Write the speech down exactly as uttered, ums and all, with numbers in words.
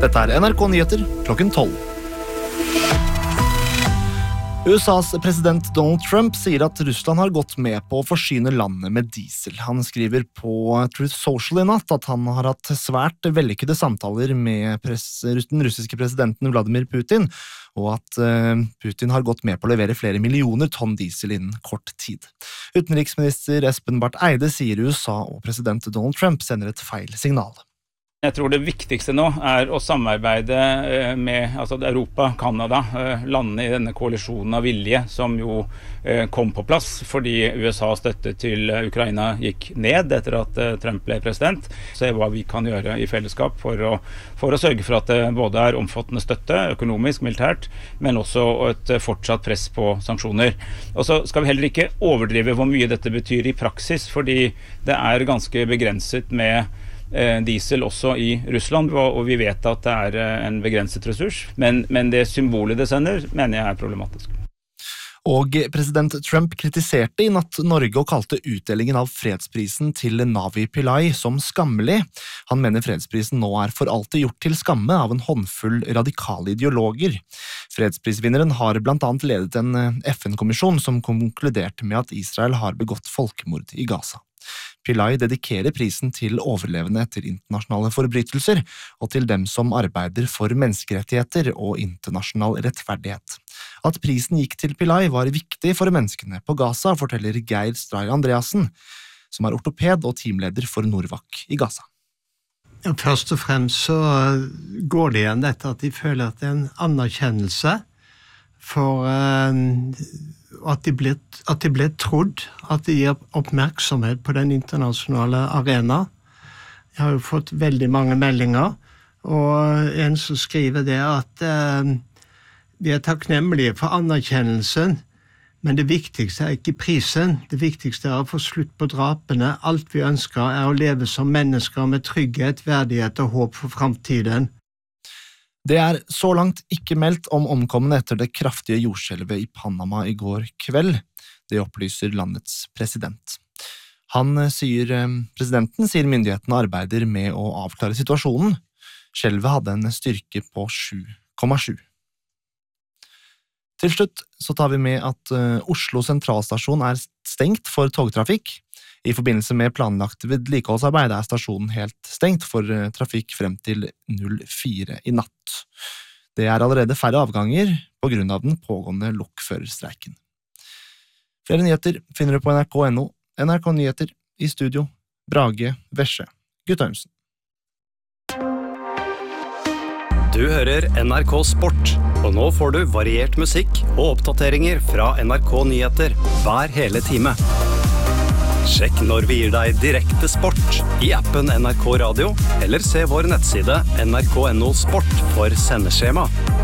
Dette er N R K Nyheter klokken tolv. U S A's president Donald Trump sier at Russland har gått med på å forsyne landet med diesel. Han skriver på Truth Social i natt at han har hatt svært vellykkede samtaler med press, den russiske presidenten Vladimir Putin, og at uh, Putin har gått med på å levere flere millioner tonn diesel innen kort tid. Utenriksminister Espen Barth Eide sier U S A og president Donald Trump sender et feil signal. Jeg tror det viktigste nå er å samarbeide med altså Europa, Kanada, landene i denne koalisjonen av vilje som jo kom på plass fordi U S A's støtte til Ukraina gikk ned etter at Trump ble president. Se hva vi kan gjøre i fellesskap for å, for å sørge for at det både er omfattende støtte, økonomisk, militært, men også et fortsatt press på sanksjoner. Og så skal vi heller ikke overdrive hvor mye dette betyr i praksis, fordi det er ganske begrenset med diesel også i Russland, og vi vet at det er en begrenset ressurs, men, men det symbolet det sender, mener jeg er problematisk. Og president Trump kritiserte i natt Norge og kalte utdelingen av fredsprisen til Navi Pillai som skammelig. Han mener fredsprisen nå er for alltid gjort til skamme av en håndfull radikale ideologer. Fredsprisvinneren har blant annet ledet en F N-kommisjon som konkluderte med at Israel har begått folkemord i Gaza. Pillai dedikerer prisen til overlevende etter internasjonale forbrytelser og til dem som arbeider for menneskerettigheter og internasjonal rettferdighet. At prisen gikk til Pillai var viktig for menneskene på Gaza, forteller Geir Stray Andreassen, som er ortoped og teamleder for Norvak i Gaza. Ja, først og fremst så går det igjen dette at de føler at det er en anerkjennelse for uh, at de blir, at de blir trodd, at de gir oppmerksomhet på den internasjonale arena. Jeg har jo fått veldig mange meldinger, og en som skriver det at uh, de er takknemlige for anerkjennelsen, men det viktigste er ikke prisen. Det viktigste er å få slutt på drapene. Alt vi ønsker er å leve som mennesker med trygghet, verdighet og håp for fremtiden. Det er så langt ikke meldt om omkomne etter det kraftige jordskjelvet i Panama i går kveld. Det opplyser landets president. Han sier, presidenten sier myndighetene arbeider med å avklare situasjonen. Skjelvet hadde en styrke på sju komma sju. Til slutt så tar vi med at Oslo sentralstasjon er stengt for togtrafikk. I forbindelse med planlagt vedlikeholdsarbeid er stasjonen helt stengt for trafikk frem til fire i natt. Det er allerede færre avganger på grunn av den pågående lokførerstreiken. Flere nyheter finner du på N R K punktum N O. N R K Nyheter i studio, Brage Vesje Guttormsen. Du hører N R K Sport, og nå får du variert musikk og oppdateringer fra N R K Nyheter hver hele time. Sjekk når vi gir deg direkte sport i appen N R K Radio, eller se vår nettside N R K punktum N O Sport for sendeskjema.